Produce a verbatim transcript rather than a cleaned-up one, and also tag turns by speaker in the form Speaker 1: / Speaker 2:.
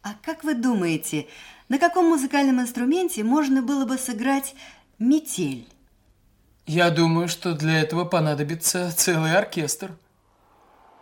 Speaker 1: А как вы думаете, на каком музыкальном инструменте можно было бы сыграть метель?
Speaker 2: Я думаю, что для этого понадобится целый оркестр.